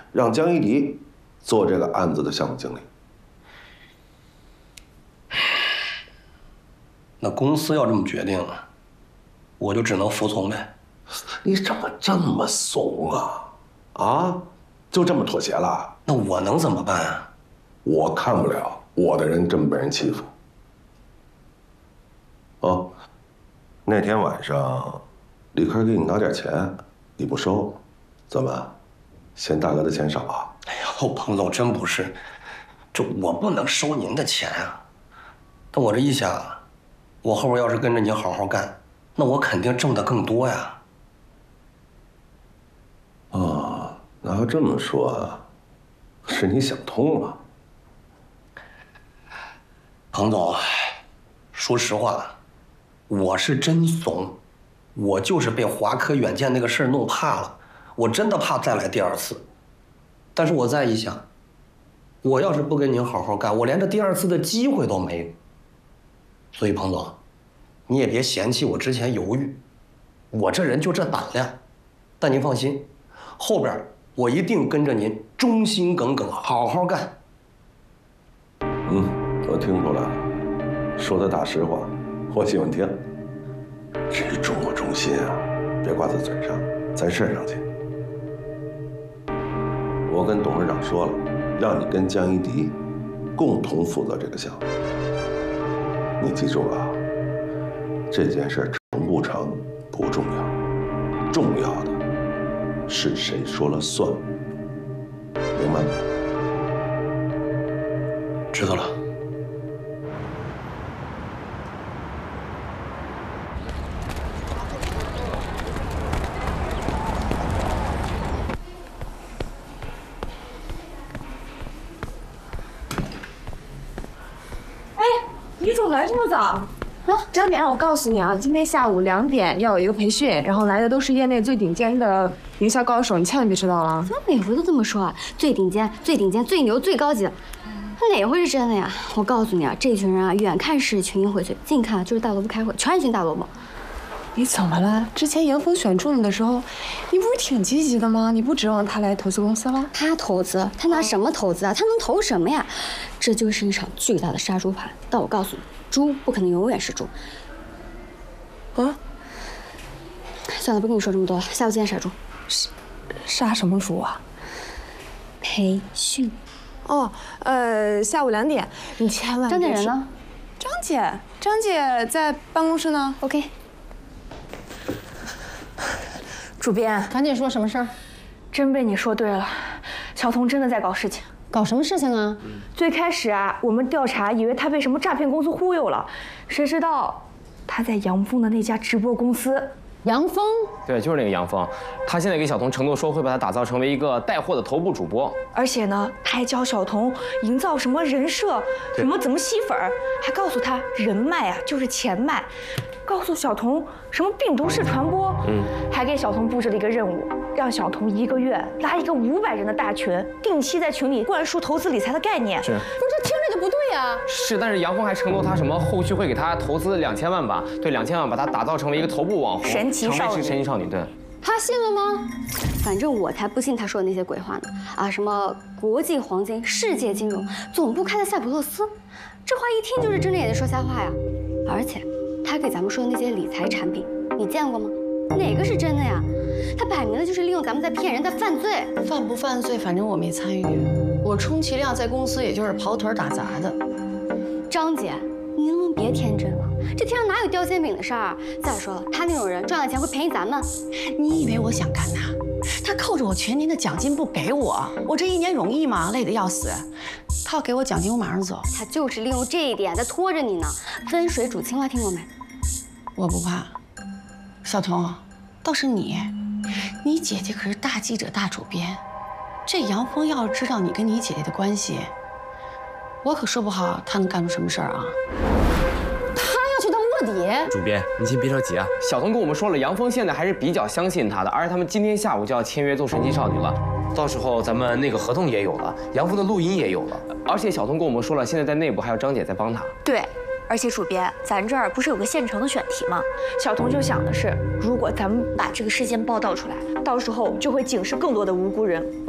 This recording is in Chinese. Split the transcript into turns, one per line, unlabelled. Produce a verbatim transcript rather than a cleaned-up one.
让江一迪做这个案子的项目经理。
那公司要这么决定，我就只能服从呗。
你怎么这么怂啊？啊，就这么妥协了？
那我能怎么办啊？
我看不了我的人这么被人欺负。哦，那天晚上，李科给你拿点钱，你不收，怎么？嫌大哥的钱少啊？
哎呦，彭总真不是，这我不能收您的钱啊。但我这一想，我后边要是跟着您好好干，那我肯定挣得更多呀。
哦，那要这么说，是你想通了。
彭总，说实话，我是真怂，我就是被华科远见那个事儿弄怕了，我真的怕再来第二次。但是我再一想，我要是不跟您好好干，我连这第二次的机会都没有。所以彭总，你也别嫌弃我之前犹豫，我这人就这胆量。但您放心，后边我一定跟着您忠心耿耿，好好干。
嗯，我听出来了，说的大实话，我喜欢听。至于忠不忠心啊，别挂在嘴上，在身上去。我跟董事长说了，让你跟江一迪共同负责这个项目。你记住啊，这件事成不成不重要，重要的是谁说了算，明白吗？
知道了。
你怎么来这么早？啊，张典，我告诉你啊，今天下午两点要有一个培训，然后来的都是业内最顶尖的营销高手，你千万别迟到了。
怎么每回都这么说啊？最顶尖、最顶尖、最牛、最高级的，哪回是真的呀？我告诉你啊，这群人啊，远看是群英荟萃，近看就是大萝卜开会，全是群大萝卜。
你怎么了？之前杨峰选中你的时候，你不是挺积极的吗？你不指望他来投资公司了？
他投资，他拿什么投资啊？他能投什么呀？这就是一场巨大的杀猪盘。但我告诉你，猪不可能永远是猪。
啊？
算了，不跟你说这么多了。下午几点杀猪？
杀什么猪啊？
培训。
哦，呃，下午两点，你千万。
张姐人呢？
张姐，张姐在办公室呢。
OK。
主编，赶紧说什么事儿？
真被你说对了，小童真的在搞事情。
搞什么事情啊？
最开始啊，我们调查以为他被什么诈骗公司忽悠了，谁知道他在杨峰的那家直播公司。
杨峰？
对，就是那个杨峰，他现在给小童承诺说会把他打造成为一个带货的头部主播，
而且呢，他还教小童营造什么人设，什么怎么吸粉儿，还告诉他人脉啊就是钱脉，告诉小童什么病毒式传播，嗯，还给小童布置了一个任务，让小童一个月拉一个五百人的大群，定期在群里灌输投资理财的概念。
是，
不是这听着就不对呀？
是，但是杨峰还承诺他什么后续会给他投资两千万吧？对，两千万把他打造成为一个头部网红，
神奇少女，
神奇少女，对。
他信了吗？反正我才不信他说的那些鬼话呢！啊，什么国际黄金、世界金融总部开在塞浦路斯，这话一听就是睁着眼睛说瞎话呀！而且他给咱们说的那些理财产品，你见过吗？哪个是真的呀？他摆明了就是利用咱们在骗人，在犯罪。
犯不犯罪，反正我没参与，我充其量在公司也就是跑腿打杂的。
张姐，你能不能别天真了？这天上哪有掉馅饼的事儿？再说了，他那种人赚了钱会便宜咱们。
你以为我想干他？他扣着我全年的奖金不给我，我这一年容易吗？累得要死。他要给我奖金，我马上走。
他就是利用这一点在拖着你呢。温水煮青蛙听过没？
我不怕。小童，倒是你，你姐姐可是大记者、大主编，这杨峰要是知道你跟你姐姐的关系，我可说不好他能干出什么事儿啊。
底，
主编，您先别着急啊。小童跟我们说了，杨峰现在还是比较相信他的，而且他们今天下午就要签约做神奇少女了。到时候咱们那个合同也有了，杨峰的录音也有了，而且小童跟我们说了，现在在内部还有张姐在帮他。
对，而且主编，咱这儿不是有个现成的选题吗？小童就想的是，如果咱们把这个事件报道出来，到时候就会警示更多的无辜人。